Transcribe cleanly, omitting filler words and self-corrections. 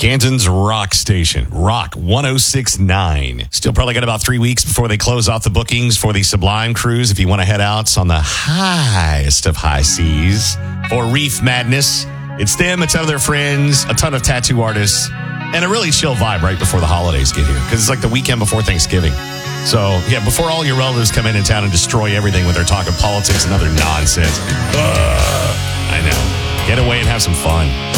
Canton's rock station, Rock 106.9. Still probably got about 3 weeks before they close off the bookings for the Sublime Cruise if you want to head out on the highest of high seas for Reef Madness. It's them, a ton of their friends, a ton of tattoo artists, and a really chill vibe right before the holidays get here because it's like the weekend before Thanksgiving. So, yeah, before all your relatives come in town and destroy everything with their talk of politics and other nonsense. I know. Get away and have some fun.